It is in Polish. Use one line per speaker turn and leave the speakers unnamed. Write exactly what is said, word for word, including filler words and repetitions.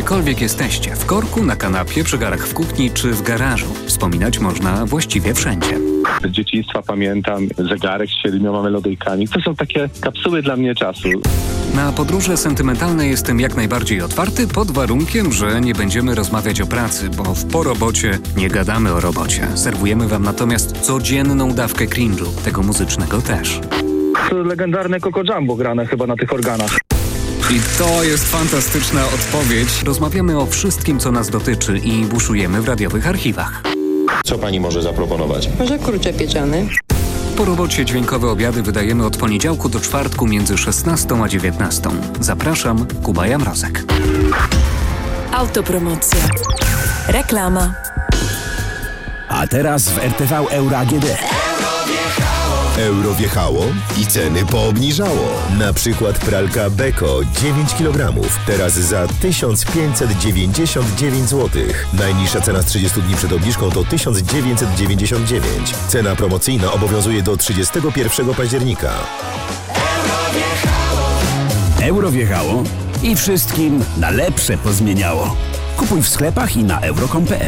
Gdziekolwiek jesteście, w korku, na kanapie, przy garach w kuchni czy w garażu. Wspominać można właściwie wszędzie.
Z dzieciństwa pamiętam zegarek z siedmioma melodyjkami. To są takie kapsuły dla mnie czasu.
Na podróże sentymentalne jestem jak najbardziej otwarty, pod warunkiem, że nie będziemy rozmawiać o pracy, bo w Po robocie nie gadamy o robocie. Serwujemy wam natomiast codzienną dawkę cringe'u, tego muzycznego też.
To legendarne Coco Jumbo grane chyba na tych organach.
I to jest fantastyczna odpowiedź. Rozmawiamy o wszystkim, co nas dotyczy i buszujemy w radiowych archiwach.
Co pani może zaproponować?
Może kurczak pieczony.
Po robocie dźwiękowe obiady wydajemy od poniedziałku do czwartku między szesnastą a dziewiętnastą. Zapraszam, Kuba Jamrozek.
Autopromocja. Reklama.
A teraz w R T V Euro A G D.
Euro wjechało i ceny poobniżało. Na przykład pralka Beko dziewięć kilogramów. Teraz za tysiąc pięćset dziewięćdziesiąt dziewięć złotych. Najniższa cena z trzydziestu dni przed obniżką to tysiąc dziewięćset dziewięćdziesiąt dziewięć. Cena promocyjna obowiązuje do trzydziestego pierwszego października.
Euro wjechało i wszystkim na lepsze pozmieniało. Kupuj w sklepach i na euro kropka com kropka pe el.